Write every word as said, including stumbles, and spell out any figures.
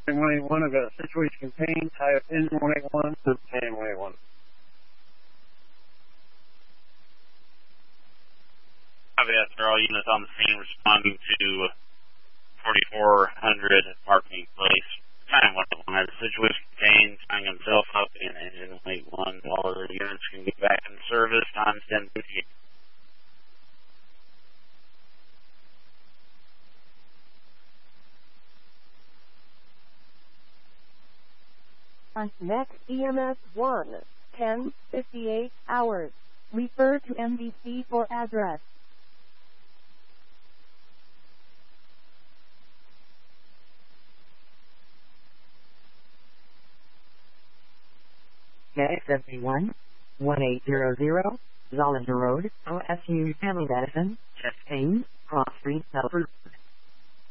one eighty-one, I've got a situation contained, tie up in one eighty-one to ten one eighty-one. Copy that, sir. All units on the scene responding to forty-four hundred Marketing Place. Time one eighty-one has a situation contained, tying himself up in engine one eighty-one. All other units can get back in service. Time's ten fifty-eight. Next E M S one, ten fifty-eight hours. Refer to M D C for address. X seventy-one, one eight zero zero, Zollinger Road, O S U Family Medicine, Chest Pain, Cross Street, Telford.